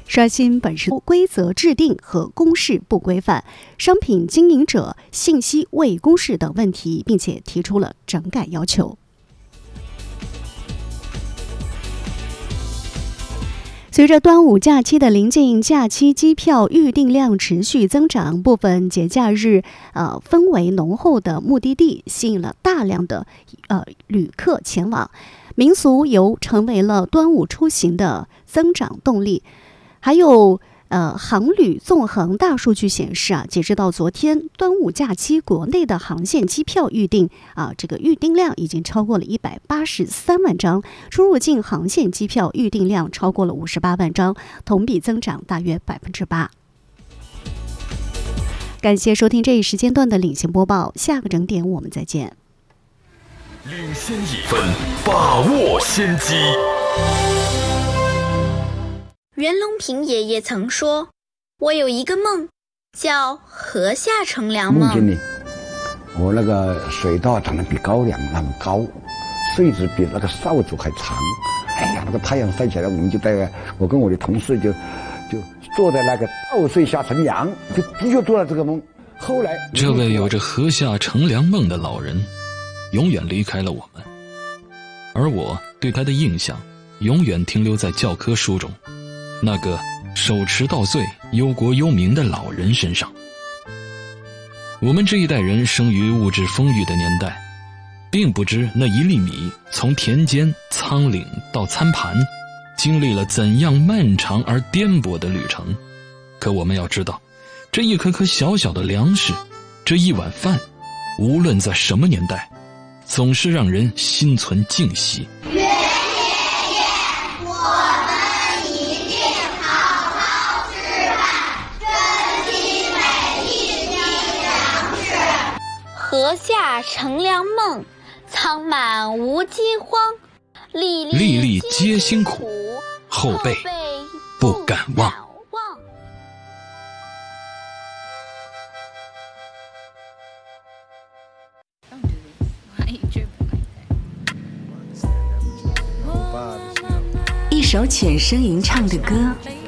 刷新本市规则制定和公示不规范、商品经营者信息未公示等问题，并且提出了整改要求。随着端午假期的临近，假期机票预订量持续增长，部分节假日氛围浓厚的目的地吸引了大量的旅客前往，民俗游成为了端午出行的增长动力。还有航旅纵横大数据显示截止到昨天，端午假期国内的航线机票预订这个预订量已经超过了183万张，出入境航线机票预订量超过了58万张，同比增长大约8%。感谢收听这一时间段的领先播报，下个整点我们再见。 领先1分，把握先机。 袁隆平爷爷曾说：“我有一个梦，叫河下乘凉梦。” 梦见我那个水稻长得比高粱那么高，穗子比那个扫帚还长。哎呀，那个太阳晒起来，我跟我的同事就坐在那个稻穗下乘凉，就的确做了这个梦。后来， 这位有着河下乘凉梦的老人，永远离开了我们，而我对他的印象永远停留在教科书中。那个手持稻穗忧国忧民的老人身上。我们这一代人生于物质丰裕的年代，并不知那一粒米从田间仓廪到餐盘经历了怎样漫长而颠簸的旅程。可我们要知道，这一颗颗小小的粮食，这一碗饭，无论在什么年代，总是让人心存敬惜。 河下乘凉梦，仓满无饥荒，粒粒皆辛苦， 后辈不敢忘。 一首浅声吟唱的歌，